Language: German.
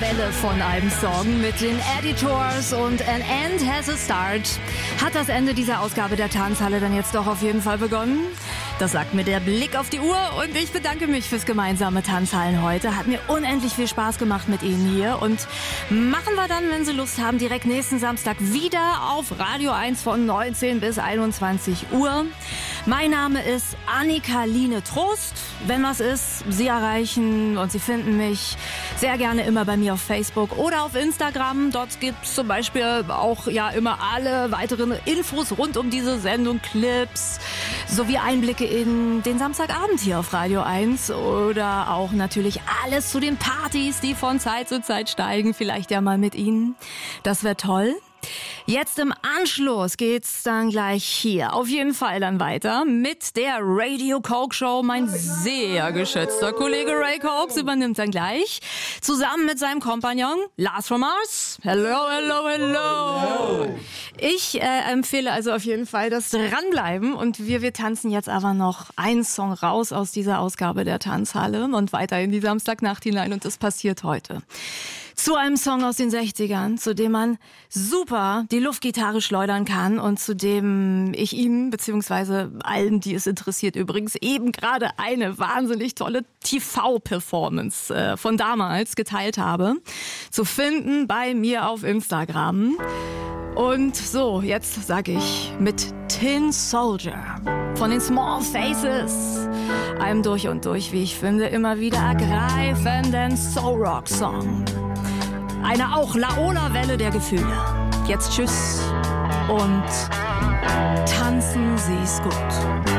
Welle von einem Song mit den Editors und An End Has a Start. Hat das Ende dieser Ausgabe der Tanzhalle dann jetzt doch auf jeden Fall begonnen? Das sagt mir der Blick auf die Uhr und ich bedanke mich fürs gemeinsame Tanzhallen heute. Hat mir unendlich viel Spaß gemacht mit Ihnen hier und machen wir dann, wenn Sie Lust haben, direkt nächsten Samstag wieder auf Radio 1 von 19 bis 21 Uhr. Mein Name ist Annika-Line Trost. Wenn was ist, Sie erreichen und Sie finden mich sehr gerne immer bei mir auf Facebook oder auf Instagram. Dort gibt es zum Beispiel auch immer alle weiteren Infos rund um diese Sendung, Clips, sowie Einblicke in den Samstagabend hier auf Radio 1 oder auch natürlich alles zu den Partys, die von Zeit zu Zeit steigen. Vielleicht ja mal mit Ihnen. Das wäre toll. Jetzt im Anschluss geht's dann gleich hier auf jeden Fall dann weiter mit der Radio Coke Show. Mein sehr geschätzter Kollege Ray Cokes übernimmt dann gleich zusammen mit seinem Kompagnon Lars from Mars. Hello, hello, hello. Ich empfehle also auf jeden Fall das Dranbleiben und wir tanzen jetzt aber noch einen Song raus aus dieser Ausgabe der Tanzhalle und weiter in die Samstagnacht hinein und das passiert heute. Zu einem Song aus den 60ern, zu dem man super die Luftgitarre schleudern kann und zu dem ich Ihnen, beziehungsweise allen, die es interessiert, übrigens eben gerade eine wahnsinnig tolle TV-Performance von damals geteilt habe. Zu finden bei mir auf Instagram. Und so, jetzt sage ich mit Tin Soldier von den Small Faces, einem durch und durch, wie ich finde, immer wieder ergreifenden Soul-Rock-Song. Eine auch Laola-Welle der Gefühle. Jetzt tschüss und tanzen Sie's gut.